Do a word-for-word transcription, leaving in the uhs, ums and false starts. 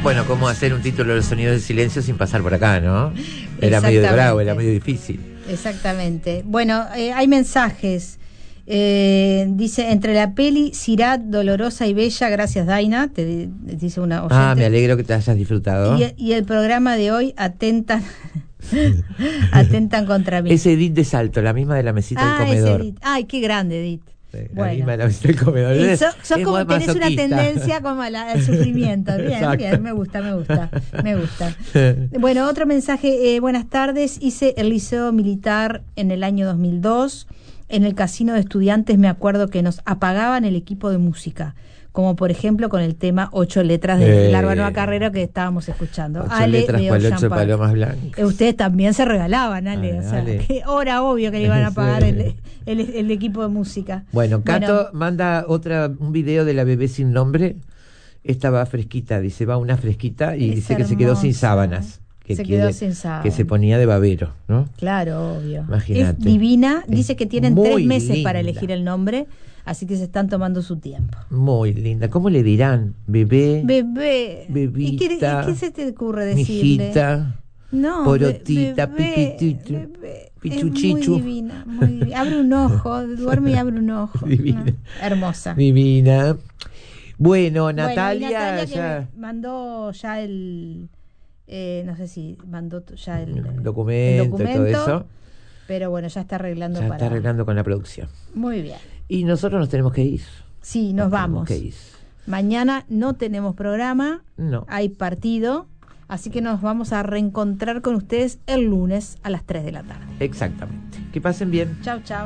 Bueno, cómo hacer un título de Los Sonidos del Silencio sin pasar por acá, ¿no? Era medio de bravo, era medio difícil. Exactamente. Bueno, eh, hay mensajes. Eh, dice, entre la peli Sirat, Dolorosa y Bella, gracias Daina, te, te dice una oyente. Ah, me alegro que te hayas disfrutado. Y, y el programa de hoy atentan atentan contra mí. Es Edith de Salto, la misma de la mesita ah, del comedor. Es Edith. Ay, qué grande, Edith. Sí, la bueno. misma de la mesita del comedor. Y Es, sos, sos es como tenés una masoquista. tendencia como a la- al sufrimiento. Bien, Exacto. bien, me gusta, me gusta, me gusta. Bueno, otro mensaje. Eh, buenas tardes. Hice el liceo militar en el año dos mil dos. En el casino de estudiantes me acuerdo que nos apagaban el equipo de música, como por ejemplo con el tema Ocho Letras de Eh, Larva Carrero que estábamos escuchando. Ocho Ale letras de cual Ocean ocho Park. palomas blancas. Eh, Ustedes también se regalaban, Ale. Ale, o sea, Ale. que ahora obvio que le iban a pagar Sí. el, el, el equipo de música. Bueno, Cato Bueno. manda otra un video de la bebé sin nombre. Esta va fresquita, dice, va una fresquita y Es dice que se quedó sin hermosa. sábanas. Que Se quiere- quedó sin sábanas. Que se ponía de babero, ¿no? Claro, obvio. Imagínate. Es divina. Es Dice que tienen muy tres meses linda. para elegir el nombre, así que se están tomando su tiempo. Muy linda. ¿Cómo le dirán? Bebé, Bebé. Bebita, ¿Y qué, y qué se te ocurre decirle? mijita, No, porotita, be- bebé, pipitutu, bebé. pichuchichu. Es muy divina, muy divina. Abre un ojo, duerme y abre un ojo. Divina. No, hermosa. divina. Bueno, Bueno, y Natalia, Natalia que ya me mandó ya el, eh, no sé si mandó t- ya el, el documento, el y todo documento, eso. pero bueno, ya está arreglando Ya para. está arreglando con la producción. Muy bien. Y nosotros nos tenemos que ir. Sí, nos vamos. Tenemos que ir. Mañana no tenemos programa, No. hay partido, así que nos vamos a reencontrar con ustedes el lunes a las tres de la tarde. Exactamente. Que pasen bien. Chau, chau.